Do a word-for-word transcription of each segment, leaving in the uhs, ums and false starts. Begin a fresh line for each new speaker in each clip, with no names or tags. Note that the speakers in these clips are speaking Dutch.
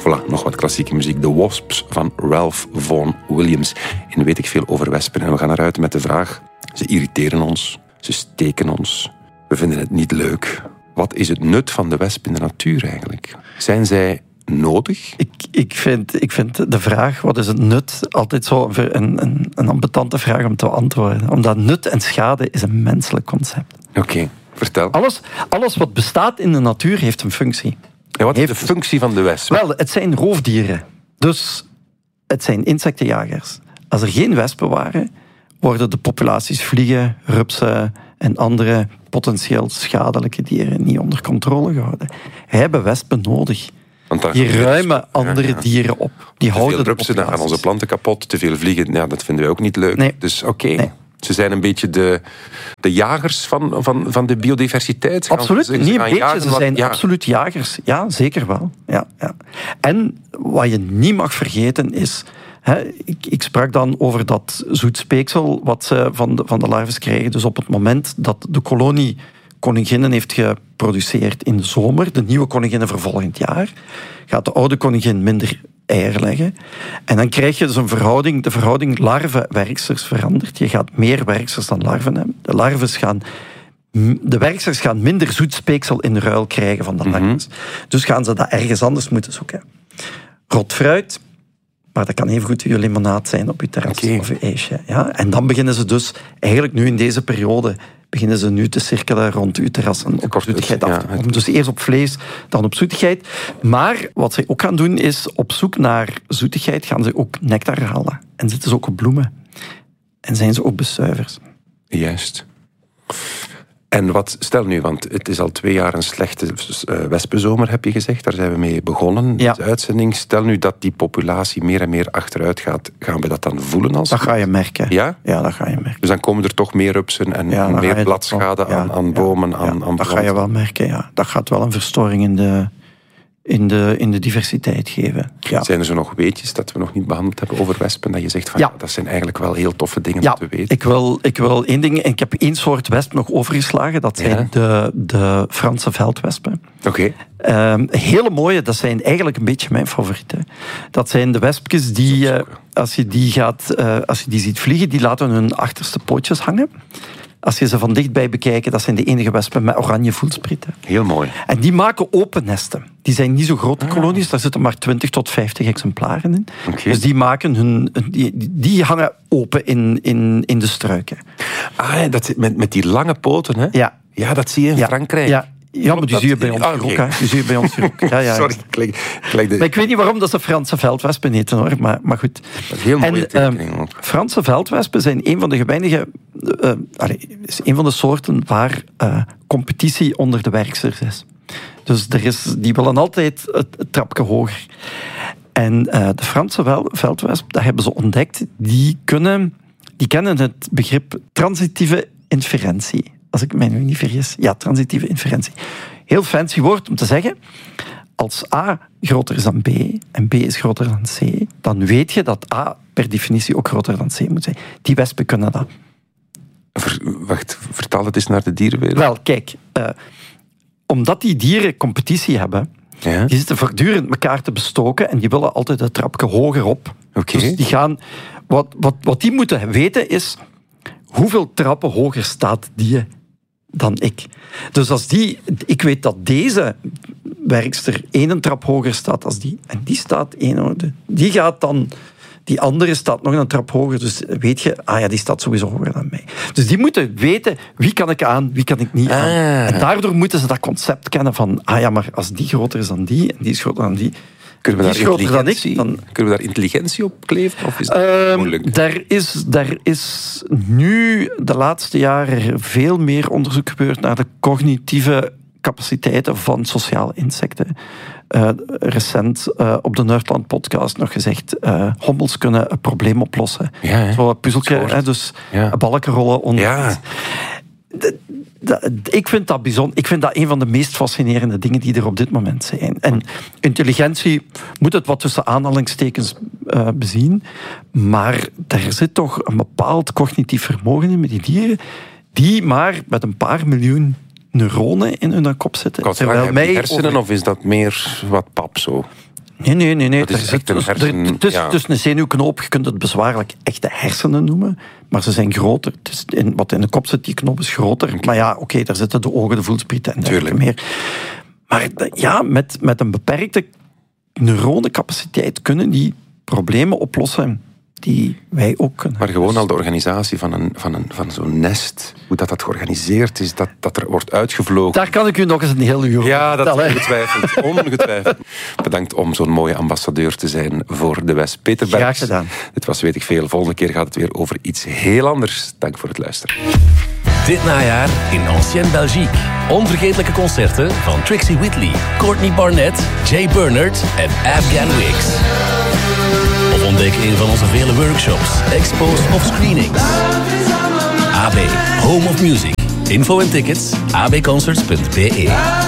Voilà, nog wat klassieke muziek. The Wasps van Ralph Vaughan Williams. En weet ik veel over wespen. En we gaan eruit met de vraag, ze irriteren ons, ze steken ons, we vinden het niet leuk. Wat is het nut van de wesp in de natuur eigenlijk? Zijn zij nodig?
Ik, ik, vind, ik vind de vraag, wat is het nut, altijd zo een, een, een ambetante vraag om te antwoorden. Omdat nut en schade is een menselijk concept.
Oké, okay, vertel.
Alles, alles wat bestaat in de natuur heeft een functie.
En wat is
heeft,
de functie van de wesp?
Wel, het zijn roofdieren. Dus het zijn insectenjagers. Als er geen wespen waren, worden de populaties vliegen, rupsen en andere potentieel schadelijke dieren niet onder controle gehouden. We hebben wespen nodig. Die ruimen andere ja, ja. dieren op. Die
te
houden
veel rupsen, dan gaan onze planten kapot. Te veel vliegen, ja, dat vinden wij ook niet leuk.
Nee.
Dus oké. Okay.
Nee.
Ze zijn een beetje de, de jagers van, van, van de biodiversiteit.
Absoluut,
ze, ze
niet een beetje.
Jagen,
ze zijn
ja.
absoluut jagers. Ja, zeker wel. Ja, ja. En wat je niet mag vergeten is... Hè, ik, ik sprak dan over dat zoetspeeksel wat ze van de, van de larven krijgen. Dus op het moment dat de kolonie koninginnen heeft geproduceerd in de zomer, de nieuwe koninginnen voor volgend jaar, gaat de oude koningin minder eieren leggen. En dan krijg je dus een verhouding, de verhouding larven-werksters verandert. Je gaat meer werksters dan larven hebben. De larven gaan... De werksters gaan minder zoet speeksel in de ruil krijgen van de larven. Mm-hmm. Dus gaan ze dat ergens anders moeten zoeken. Rot fruit, maar dat kan even goed uw limonade zijn op uw terras okay. of uw ijsje. Ja? En dan beginnen ze dus, eigenlijk nu in deze periode, beginnen ze nu te cirkelen rond uw terras en op zoetigheid af te komen. Ja, dus eerst op vlees, dan op zoetigheid. Maar wat ze ook gaan doen is, op zoek naar zoetigheid gaan ze ook nectar halen. En zitten ze ook op bloemen. En zijn ze ook bestuivers.
Juist. En wat, stel nu, want het is al twee jaar een slechte uh, wespenzomer, heb je gezegd. Daar zijn we mee begonnen,
ja.
de uitzending. Stel nu dat die populatie meer en meer achteruit gaat, gaan we dat dan voelen als...
Dat ga je merken.
Ja?
Ja, dat ga je merken.
Dus dan komen er toch meer rupsen en
ja,
meer bladschade
ja,
aan, aan
ja,
bomen,
ja,
aan,
ja,
aan planten.
Dat ga je wel merken, ja. Dat gaat wel een verstoring in de, in de, in de diversiteit geven. Ja.
Zijn er zo nog weetjes dat we nog niet behandeld hebben over wespen? Dat je zegt van, ja. Ja, dat zijn eigenlijk wel heel toffe dingen
ja,
om te weten.
Ik wil, ik wil één ding... Ik heb één soort wesp nog overgeslagen. Dat zijn ja. de, de Franse veldwespen.
Oké. Okay.
Um, hele mooie, dat zijn eigenlijk een beetje mijn favorieten. Dat zijn de wespjes die, uh, als, je die gaat, uh, als je die ziet vliegen, die laten hun achterste pootjes hangen. Als je ze van dichtbij bekijkt, dat zijn de enige wespen met oranje voelsprieten.
Heel mooi.
En die maken open nesten. Die zijn niet zo grote ah. kolonies, daar zitten maar twintig tot vijftig exemplaren in.
Okay.
Dus die maken hun, die, die hangen open in, in, in de struiken.
Ah, dat, met, met die lange poten, hè?
Ja.
Ja, dat zie je in
ja.
Frankrijk.
Ja. Ja, maar die zie je bij ons
ah,
ook.
okay.
Die zie je bij ons ook. Ja, ja.
Sorry, ik leg de...
Maar ik weet niet waarom dat ze Franse veldwespen heten, hoor. Maar, maar goed.
Dat is heel mooie tekening ook.
Uh, Franse veldwespen zijn een van de weinige... Uh, allee, is een van de soorten waar uh, competitie onder de werksters is. Dus er is, die willen altijd het, het trapje hoger. En uh, de Franse wel, veldwesp, dat hebben ze ontdekt, die kunnen... Die kennen het begrip transitieve inferentie. Als ik mij nu niet vergis. Ja, transitieve inferentie. Heel fancy woord om te zeggen, als A groter is dan B en B is groter dan C, dan weet je dat A per definitie ook groter dan C moet zijn. Die wespen kunnen dat.
Ver, wacht, vertaal het eens naar de dierenwereld.
Wel, kijk. Uh, omdat die dieren competitie hebben, ja. die zitten voortdurend elkaar te bestoken en die willen altijd een trapje hoger op.
Okay.
Dus die gaan... Wat, wat, wat die moeten weten is, hoeveel trappen hoger staat die dan ik. Dus als die... Ik weet dat deze werkster één trap hoger staat als die. En die staat één... Die gaat dan... Die andere staat nog een trap hoger. Dus weet je... Ah ja, die staat sowieso hoger dan mij. Dus die moeten weten, wie kan ik aan, wie kan ik niet aan.
Ah.
En daardoor moeten ze dat concept kennen van... Ah ja, maar als die groter is dan die, en die is groter dan die...
Kunnen we, daar intelligentie,
dan ik, dan...
kunnen we daar intelligentie op kleven? Of is dat
um,
moeilijk?
Daar is, daar is nu de laatste jaren veel meer onderzoek gebeurd naar de cognitieve capaciteiten van sociale insecten. Uh, recent uh, op de Nerdland podcast nog gezegd, uh, hommels kunnen een probleem oplossen.
Ja,
Zo'n puzzeltje, hè, dus
ja.
balken rollen onder.
Ja.
De, de, ik vind dat bijzonder. Ik vind dat een van de meest fascinerende dingen die er op dit moment zijn. En intelligentie moet het wat tussen aanhalingstekens uh, bezien, maar er zit toch een bepaald cognitief vermogen in met die dieren, die maar met een paar miljoen neuronen in hun kop zitten.
Terwijl mij hersenen over... of is dat meer wat pap zo?
Nee, nee, nee. nee.
Dat is
Het
echt een
is,
hersen-
het is,
ja.
het is een zenuwknoop. Je kunt het bezwaarlijk echte hersenen noemen. Maar ze zijn groter. Het is in, wat in de kop zit, die knop is groter. Okay. Maar ja, oké, okay, daar zitten de ogen, de voelsprieten en dergelijke meer. Maar ja, met, met een beperkte neuronencapaciteit kunnen die problemen oplossen die wij ook kunnen.
Maar gewoon al de organisatie van, een, van, een, van zo'n nest, hoe dat, dat georganiseerd is, dat, dat er wordt uitgevlogen.
Daar kan ik u nog eens een heel uur
Ja, dat
vertellen.
ongetwijfeld. ongetwijfeld. Bedankt om zo'n mooie ambassadeur te zijn voor de West. Peter Berks.
Graag gedaan.
Dit was Weet ik Veel. Volgende keer gaat het weer over iets heel anders. Dank voor het luisteren.
Dit najaar in Ancienne Belgique. Onvergetelijke concerten van Trixie Whitley, Courtney Barnett, Jay Bernard en Afghan Wigs. Of ontdek een van onze vele workshops, expos of screenings. A B, Home of Music. Info en tickets, a b concerts punt b e.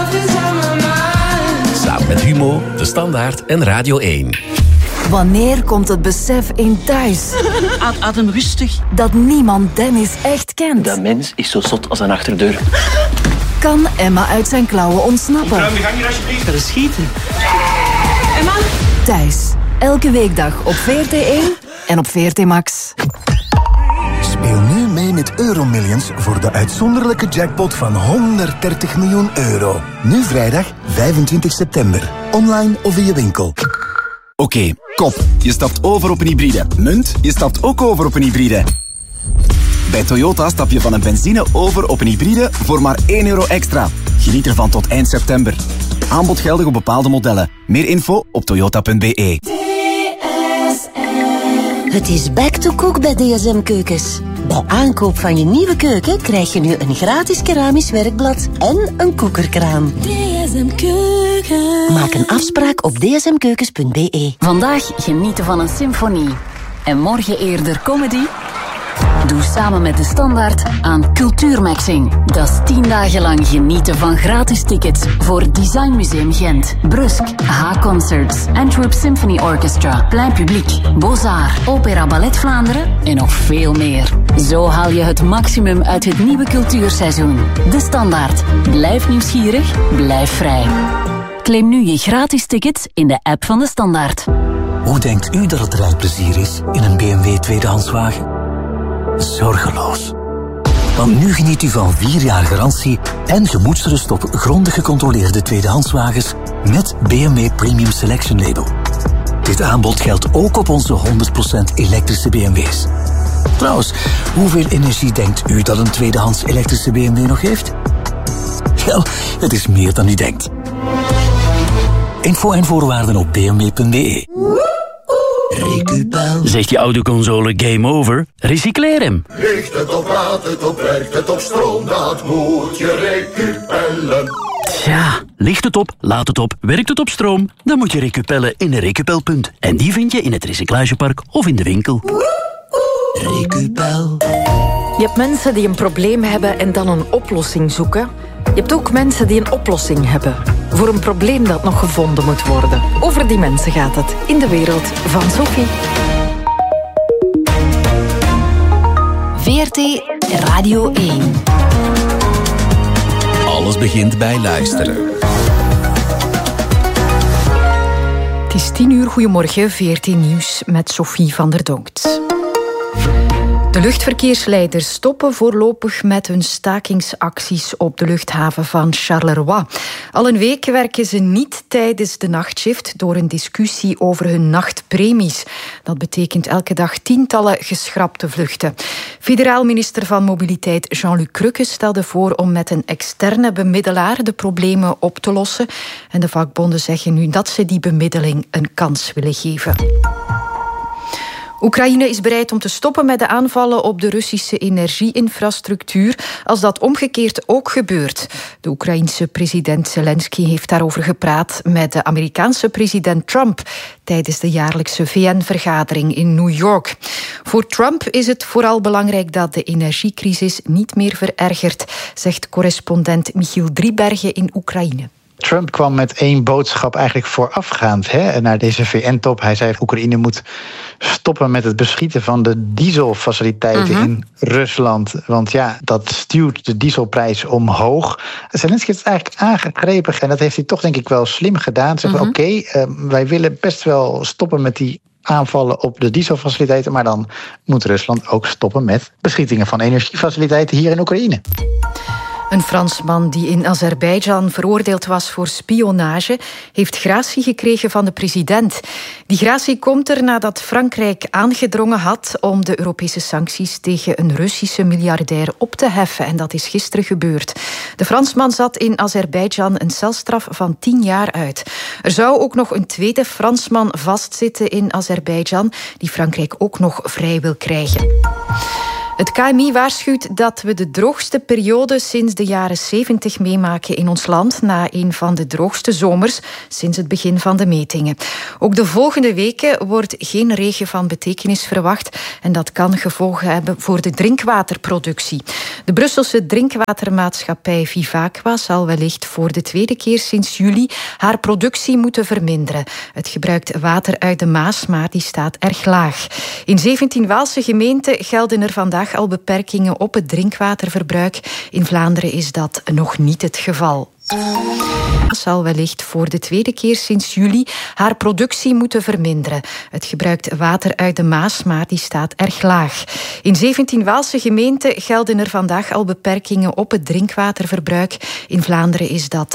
Samen met Humo, De Standaard en Radio één.
Wanneer komt het besef in thuis?
Adem rustig.
Dat niemand Dennis echt kent.
Dat mens is zo zot als een achterdeur.
Kan Emma uit zijn klauwen ontsnappen?
Ruim de gang hier alsjeblieft. Dat is schieten. Emma?
Thuis. Elke weekdag op V R T één en op V R T Max.
Speel nu mee met Euromillions voor de uitzonderlijke jackpot van honderddertig miljoen euro. Nu vrijdag vijfentwintig september. Online of in je winkel.
Oké, okay, kop. Je stapt over op een hybride. Munt, je stapt ook over op een hybride. Bij Toyota stap je van een benzine over op een hybride voor maar één euro extra. Geniet ervan tot eind september. Aanbod geldig op bepaalde modellen. Meer info op toyota punt b e.
Het is back to cook bij D S M Keukens. Bij aankoop van je nieuwe keuken krijg je nu een gratis keramisch werkblad en een koekerkraan. D S M Keukens. Maak een afspraak op d s m keukens punt b e.
Vandaag genieten van een symfonie. En morgen eerder comedy? Doe samen met De Standaard aan Cultuurmaxing. Dat is tien dagen lang genieten van gratis tickets voor Design Museum Gent, Brusk, H-Concerts, Antwerp Symphony Orchestra, Plein Publiek, Beaux-Arts, Opera Ballet Vlaanderen en nog veel meer. Zo haal je het maximum uit het nieuwe cultuurseizoen. De Standaard. Blijf nieuwsgierig, blijf vrij. Claim nu je gratis tickets in de app van De Standaard.
Hoe denkt u dat het rijplezier is in een B M W tweedehandswagen? Zorgeloos. Want nu geniet u van vier jaar garantie en gemoedsrust op grondig gecontroleerde tweedehandswagens met B M W Premium Selection Label. Dit aanbod geldt ook op onze honderd procent elektrische B M W's. Trouwens, hoeveel energie denkt u dat een tweedehands elektrische B M W nog heeft? Wel, het is meer dan u denkt. Info en voorwaarden op b m w punt b e.
Recupel. Zegt je autoconsole game over? Recycleer hem.
Richt het op, laat het op, werkt het op stroom, dat moet je recupellen.
Tja, ligt het op, laat het op, werkt het op stroom, dan moet je recupellen in een Recupelpunt. En die vind je in het recyclagepark of in de winkel.
Recupel. Je hebt mensen die een probleem hebben en dan een oplossing zoeken. Je hebt ook mensen die een oplossing hebben voor een probleem dat nog gevonden moet worden. Over die mensen gaat het in de wereld van Sophie.
V R T Radio één.
Alles begint bij luisteren.
Het is tien uur, goedemorgen, V R T Nieuws met Sophie van der Donkt. De luchtverkeersleiders stoppen voorlopig met hun stakingsacties op de luchthaven van Charleroi. Al een week werken ze niet tijdens de nachtshift door een discussie over hun nachtpremies. Dat betekent elke dag tientallen geschrapte vluchten. Federaal minister van Mobiliteit Jean-Luc Crukke stelde voor om met een externe bemiddelaar de problemen op te lossen. En de vakbonden zeggen nu dat ze die bemiddeling een kans willen geven. Oekraïne is bereid om te stoppen met de aanvallen op de Russische energieinfrastructuur als dat omgekeerd ook gebeurt. De Oekraïense president Zelensky heeft daarover gepraat met de Amerikaanse president Trump tijdens de jaarlijkse V N-vergadering in New York. Voor Trump is het vooral belangrijk dat de energiecrisis niet meer verergert, zegt correspondent Michiel Driebergen in Oekraïne.
Trump kwam met één boodschap eigenlijk voorafgaand hè, naar deze V N-top. Hij zei Oekraïne moet stoppen met het beschieten van de dieselfaciliteiten uh-huh. in Rusland. Want ja, dat stuwt de dieselprijs omhoog. Zelensky heeft het eigenlijk aangegrepen en dat heeft hij toch denk ik wel slim gedaan. Zeggen uh-huh. oké, okay, uh, wij willen best wel stoppen met die aanvallen op de dieselfaciliteiten, maar dan moet Rusland ook stoppen met beschietingen van energiefaciliteiten hier in Oekraïne.
Een Fransman die in Azerbeidzjan veroordeeld was voor spionage heeft gratie gekregen van de president. Die gratie komt er nadat Frankrijk aangedrongen had om de Europese sancties tegen een Russische miljardair op te heffen. En dat is gisteren gebeurd. De Fransman zat in Azerbeidzjan een celstraf van tien jaar uit. Er zou ook nog een tweede Fransman vastzitten in Azerbeidzjan, die Frankrijk ook nog vrij wil krijgen. Het K M I waarschuwt dat we de droogste periode sinds de jaren zeventig meemaken in ons land, na een van de droogste zomers sinds het begin van de metingen. Ook de volgende weken wordt geen regen van betekenis verwacht en dat kan gevolgen hebben voor de drinkwaterproductie. De Brusselse drinkwatermaatschappij Vivaqua zal wellicht voor de tweede keer sinds juli haar productie moeten verminderen. Het gebruikt water uit de Maas, maar die staat erg laag. In zeventien Waalse gemeenten gelden er vandaag al beperkingen op het drinkwaterverbruik. In Vlaanderen is dat nog niet het geval. Zal wellicht voor de tweede keer sinds juli haar productie moeten verminderen. Het gebruikt water uit de Maas, maar die staat erg laag. In zeventien Waalse gemeenten gelden er vandaag al beperkingen op het drinkwaterverbruik. In Vlaanderen is dat